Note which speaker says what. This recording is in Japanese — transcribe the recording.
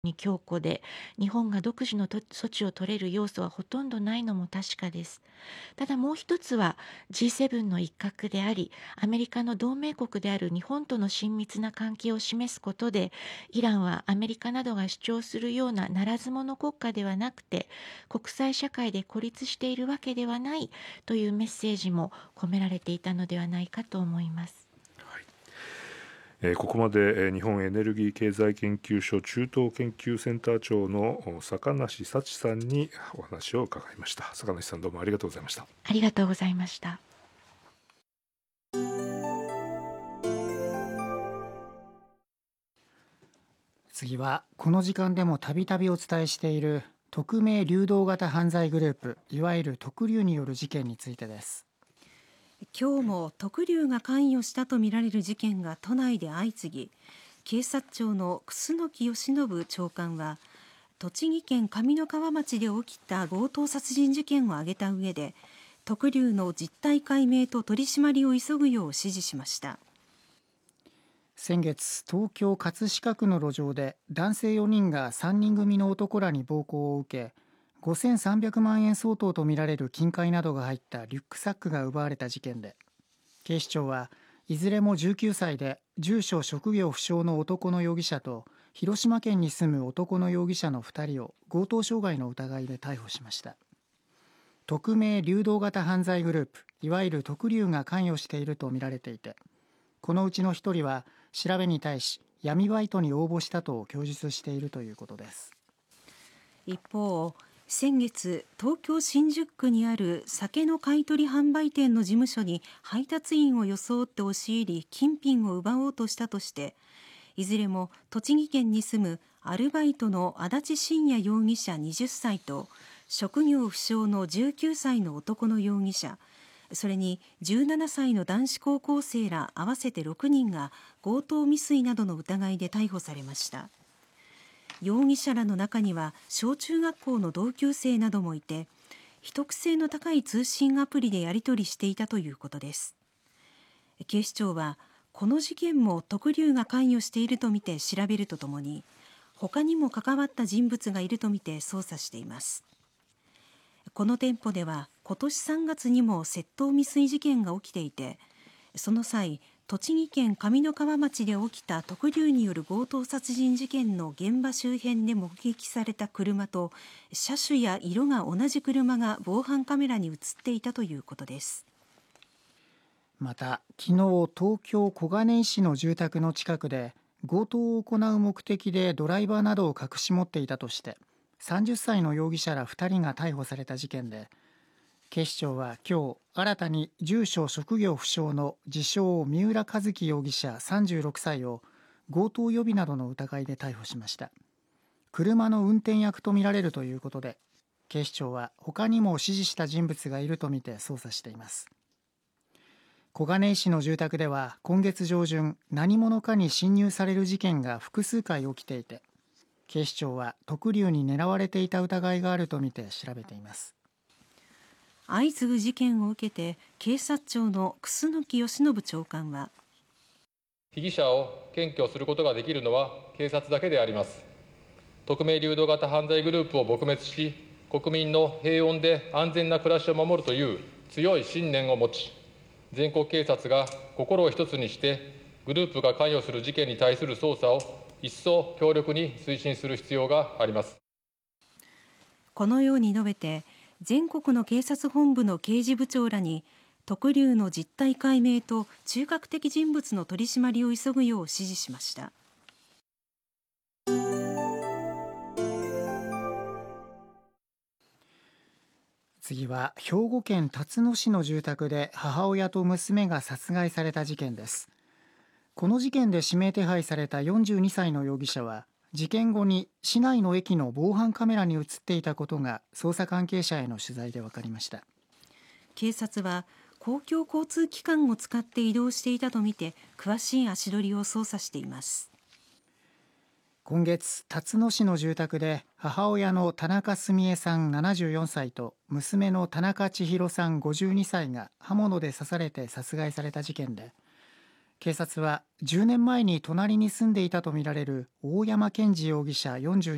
Speaker 1: に強固で、日本が独自の措置を取れる要素はほとんどないのも確かです。ただもう一つは G7 の一角であり、アメリカの同盟国である日本との親密な関係を示すことで、イランはアメリカなどが主張するようなならず者国家ではなくて、国際社会で孤立しているわけではないというメッセージも込められていたのではないかと思います。
Speaker 2: ここまで日本エネルギー経済研究所中東研究センター長の坂梨幸さんにお話を伺いました。坂梨さん、どうもありがとうございました。
Speaker 1: ありがとうございました。
Speaker 3: 次はこの時間でもたびたびお伝えしている匿名流動型犯罪グループ、いわゆる特流による事件についてです。
Speaker 4: 今日も特流が関与したとみられる事件が都内で相次ぎ、警察庁の楠木義信長官は、栃木県上三川町で起きた強盗殺人事件を挙げた上で、特流の実態解明と取り締まりを急ぐよう指示しました。
Speaker 3: 先月、東京葛飾区の路上で男性4人が3人組の男らに暴行を受け、5300万円相当とみられる金塊などが入ったリュックサックが奪われた事件で、警視庁はいずれも19歳で住所職業不詳の男の容疑者と広島県に住む男の容疑者の2人を強盗傷害の疑いで逮捕しました。匿名流動型犯罪グループ、いわゆる特流が関与しているとみられていて、このうちの1人は調べに対し闇バイトに応募したと供述しているということです。
Speaker 4: 一方、先月、東京新宿区にある酒の買取販売店の事務所に配達員を装って押し入り金品を奪おうとしたとして、いずれも栃木県に住むアルバイトの足立真也容疑者20歳と職業不詳の19歳の男の容疑者、それに17歳の男子高校生ら合わせて6人が強盗未遂などの疑いで逮捕されました。容疑者らの中には小中学校の同級生などもいて、秘匿性の高い通信アプリでやり取りしていたということです。警視庁はこの事件も特流が関与しているとみて調べるとともに、他にも関わった人物がいるとみて捜査しています。この店舗では今年3月にも窃盗未遂事件が起きていて、その際、栃木県上三川町で起きた特流による強盗殺人事件の現場周辺で目撃された車と車種や色が同じ車が防犯カメラに映っていたということです。
Speaker 3: また、昨日東京小金井市の住宅の近くで強盗を行う目的でドライバーなどを隠し持っていたとして30歳の容疑者ら2人が逮捕された事件で、警視庁は今日新たに住所職業不詳の自称三浦一樹容疑者36歳を強盗予備などの疑いで逮捕しました。車の運転役とみられるということで、警視庁は他にも指示した人物がいるとみて捜査しています。小金井市の住宅では今月上旬、何者かに侵入される事件が複数回起きていて、警視庁は特流に狙われていた疑いがあるとみて調べています。
Speaker 4: 相次ぐ事件を受けて警察庁の楠木義信長官は、
Speaker 5: 被疑者を検挙することができるのは警察だけであります。匿名流動型犯罪グループを撲滅し、国民の平穏で安全な暮らしを守るという強い信念を持ち、全国警察が心を一つにしてグループが関与する事件に対する捜査を一層強力に推進する必要があります。
Speaker 4: このように述べて、全国の警察本部の刑事部長らに特流の実態解明と中核的人物の取り締まりを急ぐよう指示しました。
Speaker 3: 次は兵庫県辰野市の住宅で母親と娘が殺害された事件です。この事件で指名手配された42歳の容疑者は事件後に市内の駅の防犯カメラに映っていたことが捜査関係者への取材で分かりました。
Speaker 4: 警察は公共交通機関を使って移動していたとみて詳しい足取りを捜査しています。
Speaker 3: 今月、辰野市の住宅で母親の田中澄江さん74歳と娘の田中千尋さん52歳が刃物で刺されて殺害された事件で、警察は10年前に隣に住んでいたとみられる大山健二容疑者42